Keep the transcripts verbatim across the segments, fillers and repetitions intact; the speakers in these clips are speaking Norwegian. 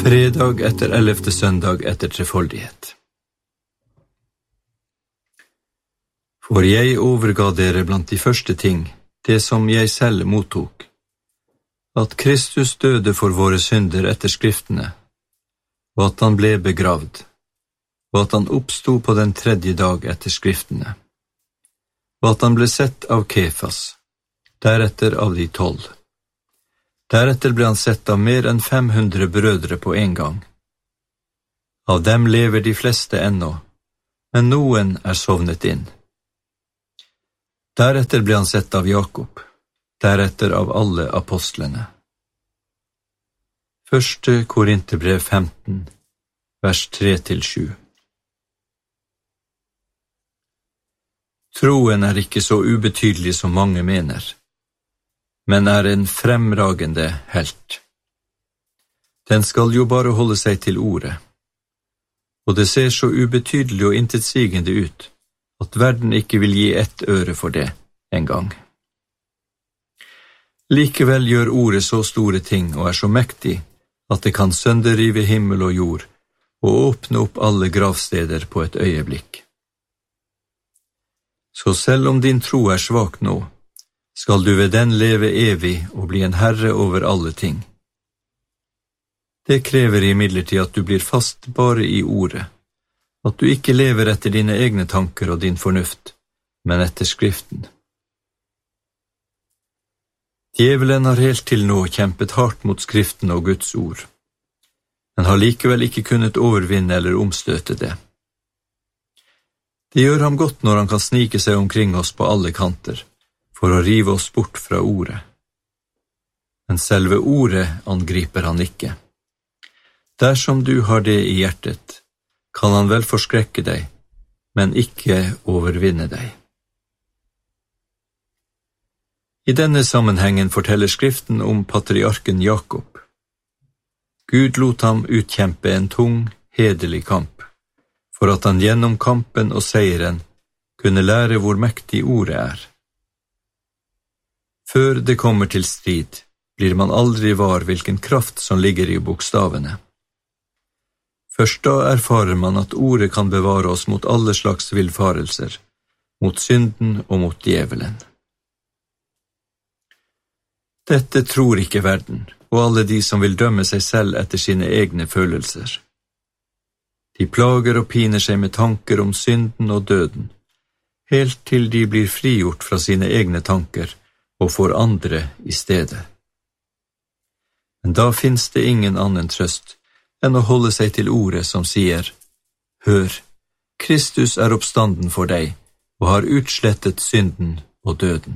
Fredag etter ellevte søndag etter trefoldighet. For jeg overga dere blant de første ting, det som jeg selv mottok, at Kristus døde for våre synder etter skriftene, og at han ble begravd, og at han oppstod på den tredje dag etter skriftene, og at han ble sett av Kefas, deretter av de tolv. Deretter ble han sett av mer enn fem hundre brødre på en gang. Av dem lever de fleste ennå, men noen er sovnet inn. Deretter ble han sett av Jakob, deretter av alle apostlene. Første Korinterbrev femten, vers tre til sju. Troen er ikke så ubetydelig som mange mener, men er en fremragende helt. Den skal jo bare holde seg til ordet, og det ser så ubetydelig og intetsigende ut, at verden ikke vil gi ett øre for det en gang. Likevel gjør ordet så store ting og er så mektig, at det kan sønderrive himmel og jord, og åpne opp alle gravsteder på et øyeblikk. Så selv om din tro er svak nå, skal du ved den leve evig og bli en herre over alle ting. Det krever imidlertid at du blir fast bare i ordet, at du ikke lever etter dine egne tanker og din fornuft, men etter Skriften. Djevelen har helt til nå kjempet hardt mot Skriften og Guds ord, men har likevel ikke kunnet overvinne eller omstøte det. Det gjør ham godt når han kan snike seg omkring oss på alle kanter, for å rive oss bort fra ordet. Men selve ordet angriper han ikke. Dersom du har det i hjertet, kan han vel forskrekke deg, men ikke overvinne deg. I denne sammenhengen forteller Skriften om patriarken Jakob. Gud lot ham utkjempe en tung, hederlig kamp, for at han gjennom kampen og seieren kunne lære hvor mektig ordet er. Før det kommer til strid, blir man aldri var hvilken kraft som ligger i bokstavene. Først da erfarer man at ordet kan bevare oss mot alle slags villfarelser, mot synden og mot djevelen. Dette tror ikke verden, og alle de som vil dømme seg selv etter sine egne følelser. De plager og piner seg med tanker om synden og døden, helt til de blir frigjort fra sine egne tanker, og får andre i stedet. Men da finnes det ingen annen trøst enn å holde seg til ordet som sier, «Hør, Kristus er oppstanden for deg, og har utslettet synden og døden.»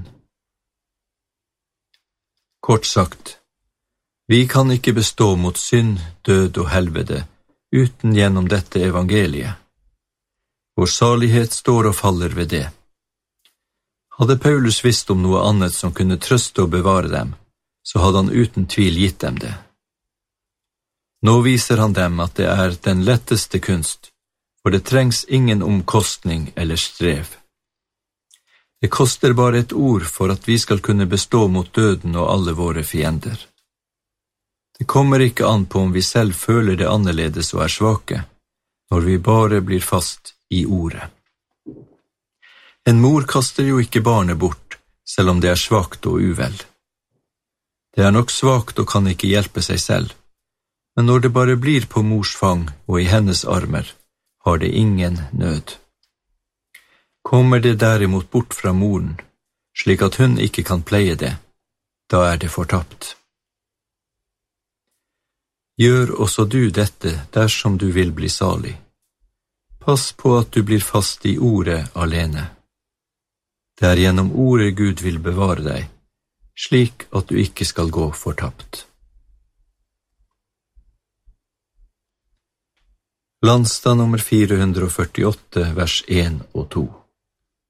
Kort sagt, vi kan ikke bestå mot synd, død og helvete uten gjennom dette evangeliet. Vår salighet står og faller ved det. Hadde Paulus visst om noe annet som kunne trøste og bevare dem, så hadde han uten tvil gitt dem det. Nå viser han dem at det er den letteste kunst, for det trengs ingen omkostning eller strev. Det koster bare et ord for at vi skal kunne bestå mot døden og alle våre fiender. Det kommer ikke an på om vi selv føler det annerledes og er svake, når vi bare blir fast i ordet. En mor kaster jo ikke barnet bort, selv om det er svakt og uvel. Det er nok svakt og kan ikke hjelpe seg selv, men når det bare blir på mors fang og i hennes armer, har det ingen nød. Kommer det derimot bort fra moren, slik at hun ikke kan pleie det, da er det fortapt. Gjør også du dette dersom du vil bli salig. Pass på at du blir fast i ordet alene. Det er gjennom ordet Gud vil bevare deg, slik at du ikke skal gå fortapt. Landstad nummer fire hundre førtiåtte, vers én og to.